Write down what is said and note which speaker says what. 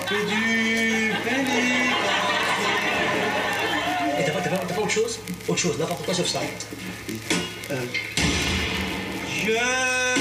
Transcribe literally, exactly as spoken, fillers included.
Speaker 1: Que du pénitent. Et t'as pas, t'as pas, t'as pas autre chose? Autre chose, n'importe quoi sauf ça.
Speaker 2: Euh...
Speaker 1: Je